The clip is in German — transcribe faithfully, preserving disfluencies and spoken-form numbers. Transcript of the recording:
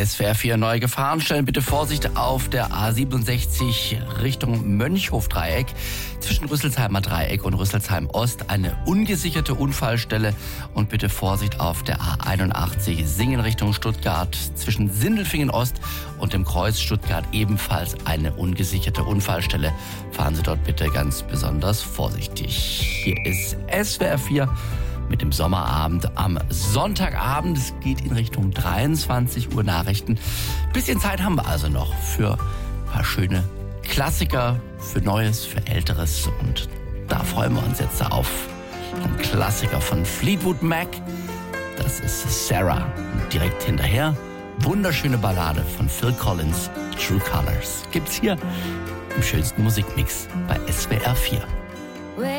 S W R vier neue Gefahrenstellen. Bitte Vorsicht auf der A siebenundsechzig Richtung Mönchhofdreieck. Zwischen Rüsselsheimer Dreieck und Rüsselsheim Ost eine ungesicherte Unfallstelle. Und bitte Vorsicht auf der A einundachtzig Singen Richtung Stuttgart. Zwischen Sindelfingen Ost und dem Kreuz Stuttgart ebenfalls eine ungesicherte Unfallstelle. Fahren Sie dort bitte ganz besonders vorsichtig. Hier ist S W R vier. Mit dem Sommerabend am Sonntagabend. Es geht in Richtung dreiundzwanzig Uhr Nachrichten. Bisschen Zeit haben wir also noch für ein paar schöne Klassiker, für Neues, für Älteres. Und da freuen wir uns jetzt auf einen Klassiker von Fleetwood Mac. Das ist Sarah. Und direkt hinterher wunderschöne Ballade von Phil Collins, True Colors. Gibt's hier im schönsten Musikmix bei S W R vier.